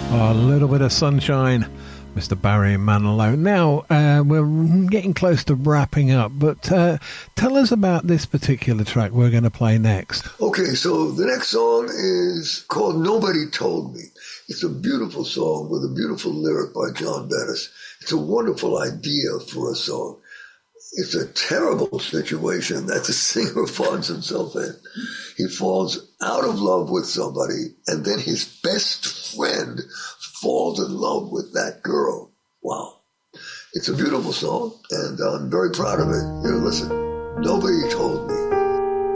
A little bit of sunshine, Mr. Barry Manilow. Now, we're getting close to wrapping up, but tell us about this particular track we're going to play next. Okay, so the next song is called Nobody Told Me. It's a beautiful song with a beautiful lyric by John Bettis. It's a wonderful idea for a song. It's a terrible situation that the singer finds himself in. He falls out of love with somebody, and then his best friend falls in love with that girl. Wow. It's a beautiful song, and I'm very proud of it. Here, listen. Nobody told me.